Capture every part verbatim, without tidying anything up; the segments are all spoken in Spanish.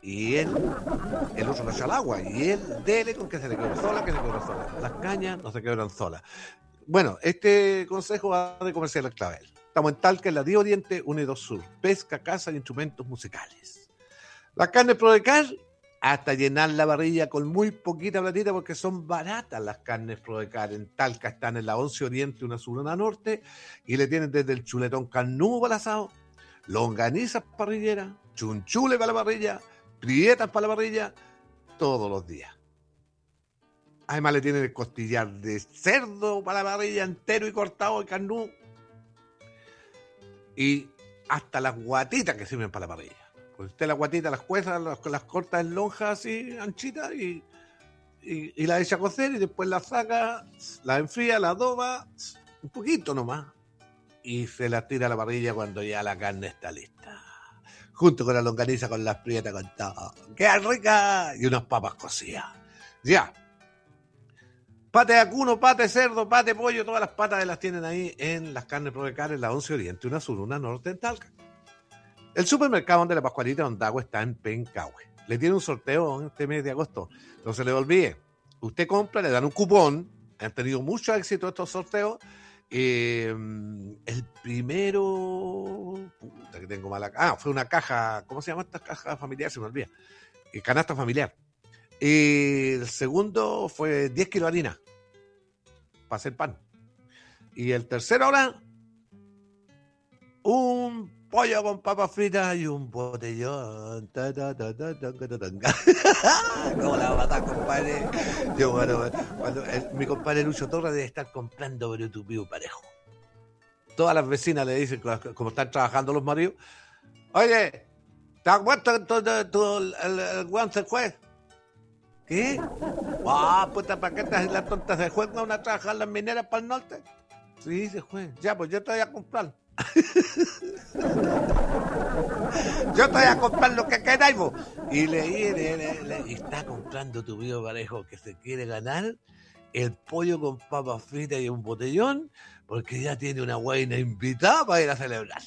y él, el otro le echa al agua, y él dele con que se le quebran sola, que se quebran sola. Las cañas no se quebran solas. Bueno, este consejo va de Comercial El Clavel. Estamos en Talca, en la Día Oriente, Unidos Sur. Pesca, caza y instrumentos musicales. Las carnes Prodecar, hasta llenar la parrilla con muy poquita platita, porque son baratas las carnes Prodecar. En Talca están en la once Oriente, una sur, una norte, y le tienen desde el chuletón carnudo para el asado, longanizas parrilleras, chunchule para la parrilla, prietas para la parrilla, todos los días. Además le tienen el costillar de cerdo para la parrilla entero y cortado y carnudo. Y hasta las guatitas que sirven para la parrilla. Pues usted las guatitas las cueza, las, las corta en lonjas así, anchitas, y, y, y las echa a cocer y después las saca, las enfría, las adoba, un poquito nomás. Y se las tira a la parrilla cuando ya la carne está lista. Junto con la longaniza, con las prietas, con todo. ¡Qué rica! Y unas papas cocidas. Ya. Pate de vacuno, pate de cerdo, pate de pollo, todas las patas las tienen ahí en las carnes Prodecar, en la once Oriente, una sur, una norte, en Talca. El supermercado donde la Pascualita de Ondagua está en Pencahue. Le tiene un sorteo en este mes de agosto. No se le olvide. Usted compra, le dan un cupón. Han tenido mucho éxito estos sorteos. Eh, el primero... Puta, que tengo mala... Ah, fue una caja... ¿Cómo se llama esta caja familiar? Se me olvida. Eh, canasta familiar. Y el segundo fue diez kilos de harina para hacer pan. Y el tercero ahora, un pollo con papas fritas y un botellón. Ta, ta, ta, ta, ta, ta, ta, ta. ¿Cómo la va a matar, compadre? Yo, bueno, cuando, el, mi compadre Lucho Torres debe estar comprando pero tu piu parejo. Todas las vecinas le dicen, como están trabajando los maridos, oye, ¿te acuerdas que tu, tu, tu, el, el guan se fue? ¿Qué? Ah, puta, ¿para qué te las tontas se juegan a una a trabajar las mineras para el norte? Sí, se juegan. Ya, pues yo te voy a comprar. Yo te voy a comprar lo que queráis vos. Y le, le, le, le y está comprando tu vivo parejo que se quiere ganar el pollo con papas fritas y un botellón, porque ya tiene una guaina invitada para ir a celebrar.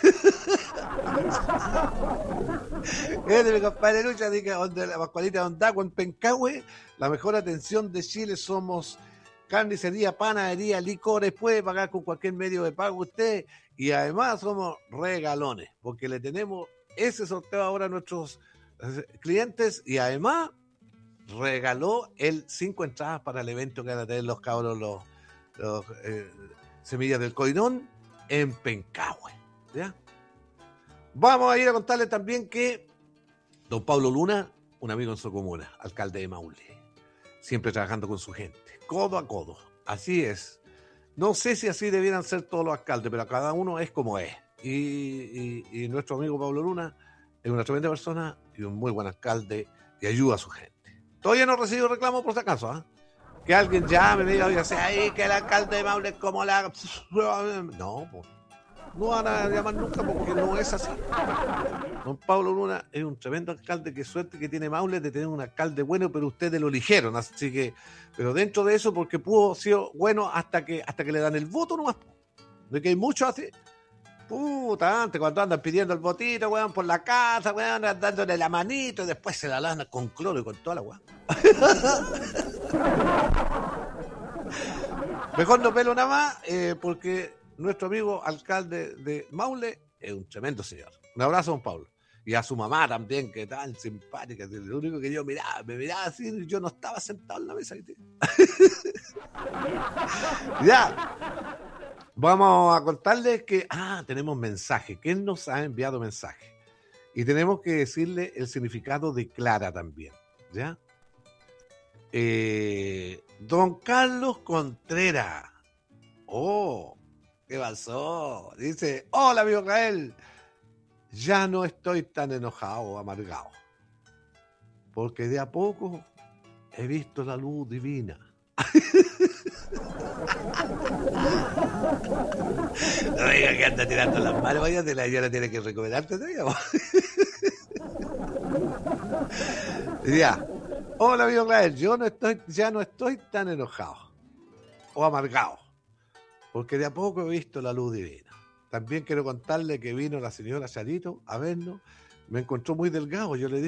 Este mi compadre Lucha dice que donde la Pascualita de Ondagua en Pencahue, la mejor atención de Chile. Somos carnicería, panadería, licores, puede pagar con cualquier medio de pago usted, y además somos regalones, porque le tenemos ese sorteo ahora a nuestros clientes, y además regaló el cinco entradas para el evento que van a tener los cabros, los, los eh, Semillas del Coirón en Pencahue. ¿Ya? Vamos a ir a contarle también que don Pablo Luna, un amigo en su comuna, alcalde de Maule, siempre trabajando con su gente, codo a codo. Así es. No sé si así debieran ser todos los alcaldes, pero cada uno es como es. Y, y, y nuestro amigo Pablo Luna es una tremenda persona y un muy buen alcalde y ayuda a su gente. Todavía no recibo reclamo por si acaso, ¿eh? Que alguien llame y me diga, oiga, sea ahí que el alcalde de Maule es como la... No, pues. No van a llamar nunca porque no es así. Don Pablo Luna es un tremendo alcalde. Qué suerte que tiene Maule de tener un alcalde bueno, pero ustedes lo eligieron, así que, pero dentro de eso, porque pudo ser bueno hasta que hasta que le dan el voto nomás. De que hay muchos así. Puta, antes cuando andan pidiendo el votito, weón, por la casa, weón, dándole la manito y después se la lana con cloro y con toda la weón. Mejor no pelo nada más, eh, porque nuestro amigo alcalde de Maule es un tremendo señor. Un abrazo a don Pablo. Y a su mamá también, que tan simpática. Lo único que yo miraba, me miraba así, yo no estaba sentado en la mesa. Ya. Vamos a contarles que, ah, tenemos mensaje. ¿Quién nos ha enviado mensaje? Y tenemos que decirle el significado de Clara también. ¿Ya? Eh, don Carlos Contreras. Oh, ¿qué pasó? Dice, hola amigo Gael, ya no estoy tan enojado o amargado, porque de a poco he visto la luz divina. No diga que anda tirando las manos, vaya, la señora tiene que recomendarte todavía. Ya, hola amigo Gael, yo no estoy, ya no estoy tan enojado o amargado, porque de a poco he visto la luz divina. También quiero contarle que vino la señora Charito a vernos, me encontró muy delgado, yo le dije,